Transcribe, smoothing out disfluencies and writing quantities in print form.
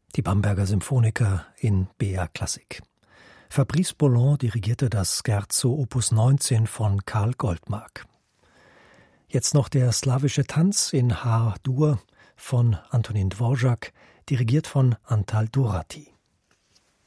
Die Bamberger Symphoniker in BR Klassik. Fabrice Boland dirigierte das Scherzo Opus 19 von Karl Goldmark. Jetzt noch der slawische Tanz in H-Dur von Antonin Dvorak, dirigiert von Antal Durati.